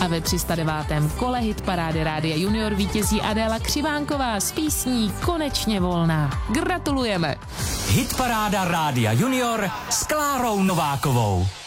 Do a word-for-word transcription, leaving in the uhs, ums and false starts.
A ve tři sta devátém kole hitparády Rádia Junior vítězí Adéla Křivánková s písní Konečně volná. Gratulujeme! Hitparáda Rádia Junior s Klárou Novákovou.